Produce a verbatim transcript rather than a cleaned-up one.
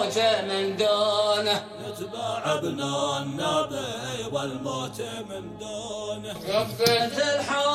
والموت من دونه، نتبع ابن النبي والموت من دونه. كفت الحرب